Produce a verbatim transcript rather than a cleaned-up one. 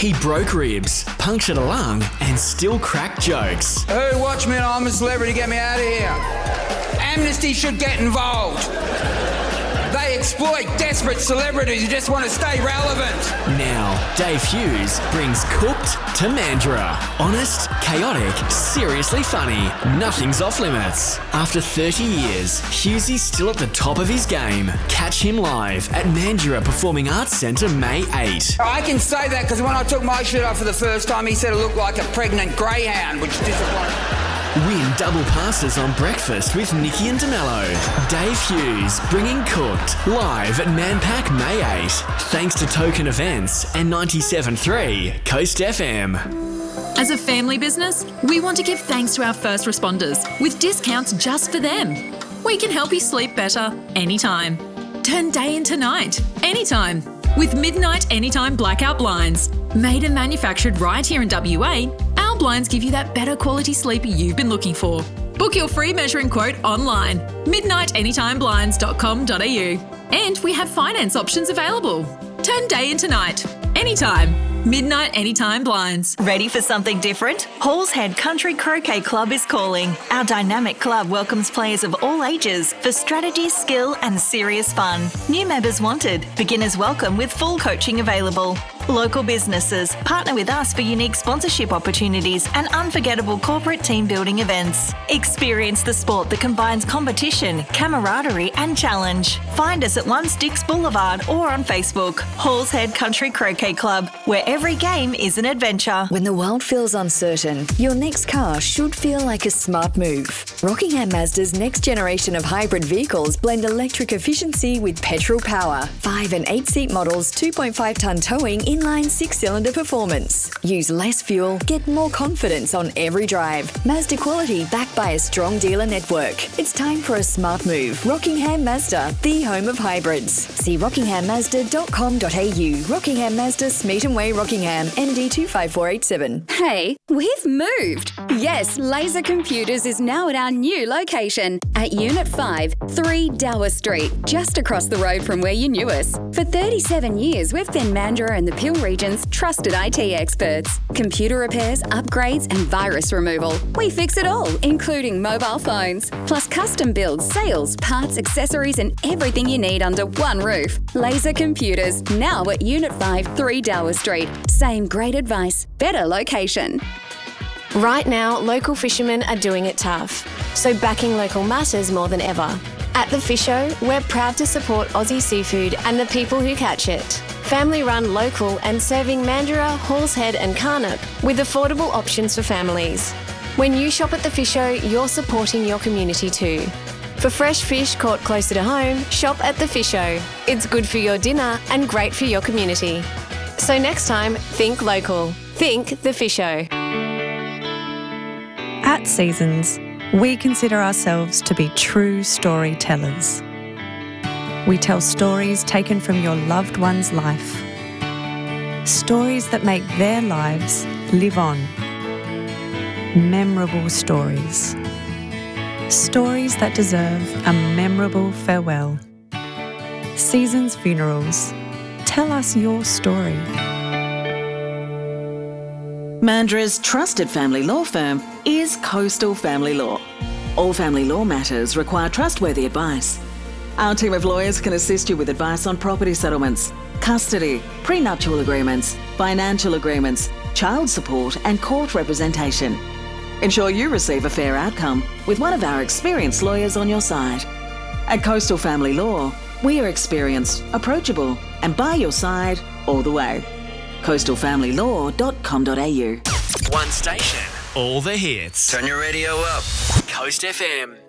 He broke ribs, punctured a lung, and still cracked jokes. Who watch me and I'm a celebrity, get me out of here. Amnesty should get involved. They exploit desperate celebrities who just want to stay relevant. Now, Dave Hughes brings Cooked to Mandurah. Honest, chaotic, seriously funny. Nothing's off limits. After thirty years, Hughesy's still at the top of his game. Catch him live at Mandurah Performing Arts Centre May eighth. I can say that because when I took my shirt off for the first time, he said it looked like a pregnant greyhound, which disappointed. Win double passes on breakfast with Nikki and DeMello. Dave Hughes bringing Cooked live at Manpack May eighth. Thanks to Token Events and ninety-seven point three Coast F M. As a family business, we want to give thanks to our first responders with discounts just for them. We can help you sleep better anytime. Turn day into night anytime with Midnight Anytime Blackout Blinds. Made and manufactured right here in W A, our blinds give you that better quality sleep you've been looking for. Book your free measuring quote online, midnight anytime blinds dot com dot a u. And we have finance options available. Turn day into night, anytime. Midnight Anytime Blinds. Ready for something different? Halls Head Country Croquet Club is calling. Our dynamic club welcomes players of all ages for strategy, skill and serious fun. New members wanted. Beginners welcome with full coaching available. Local businesses partner with us for unique sponsorship opportunities and unforgettable corporate team building events. Experience the sport that combines competition, camaraderie and challenge. Find us at One Sticks Boulevard or on Facebook. Halls Head Country Croquet Club, where every game is an adventure. When the world feels uncertain, your next car should feel like a smart move. Rockingham Mazda's next generation of hybrid vehicles blend electric efficiency with petrol power. Five and eight seat models, two point five tonne towing, inline six-cylinder performance. Use less fuel, get more confidence on every drive. Mazda quality backed by a strong dealer network. It's time for a smart move. Rockingham Mazda, the home of hybrids. See rockingham mazda dot com dot a u. Rockingham Mazda, Smeaton Way, Rockingham, N D two five four eight seven. Hey, we've moved. Yes, Laser Computers is now at our new location at Unit five, three Dower Street, just across the road from where you knew us. For thirty-seven years, we've been Mandurah and the Peel region's trusted I T experts. Computer repairs, upgrades and virus removal. We fix it all, including mobile phones, plus custom builds, sales, parts, accessories and everything you need under one roof. Laser Computers, now at Unit five, three Dower Street. Same great advice, better location. Right now, local fishermen are doing it tough, so backing local matters more than ever. At The Fish Show, we're proud to support Aussie seafood and the people who catch it. Family run, local and serving Mandurah, Halls Head and Carnup with affordable options for families. When you shop at The Fish Show, you're supporting your community too. For fresh fish caught closer to home, shop at The Fish Show. It's good for your dinner and great for your community. So next time, think local. Think The Fish Show. At Seasons, we consider ourselves to be true storytellers. We tell stories taken from your loved one's life. Stories that make their lives live on. Memorable stories. Stories that deserve a memorable farewell. Seasons Funerals. Tell us your story. Mandurah's trusted family law firm is Coastal Family Law. All family law matters require trustworthy advice. Our team of lawyers can assist you with advice on property settlements, custody, prenuptial agreements, financial agreements, child support and court representation. Ensure you receive a fair outcome with one of our experienced lawyers on your side. At Coastal Family Law, we are experienced, approachable and by your side all the way. coastal family law dot com dot a u. One station, all the hits. Turn your radio up. Coast F M.